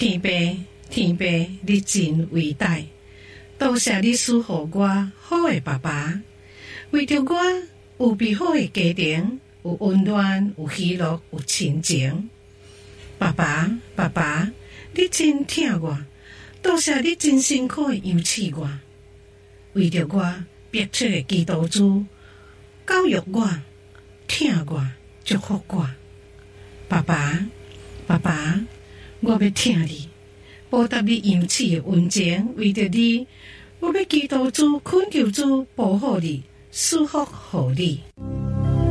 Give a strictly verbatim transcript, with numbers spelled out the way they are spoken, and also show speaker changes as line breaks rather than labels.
天父，天父，你真伟大！多谢你赐予我好的爸爸，为着我有美好的家庭，有温暖，有喜乐，有亲情。爸爸，爸爸，你真疼我，多谢你真辛苦的养饲我，为着我逼切的基督徒，教育我，疼我，祝福我。爸爸，爸爸，我要疼你，报答你养饲的恩情，为着你，我要基督徒、恳求主保护你，赐福予你。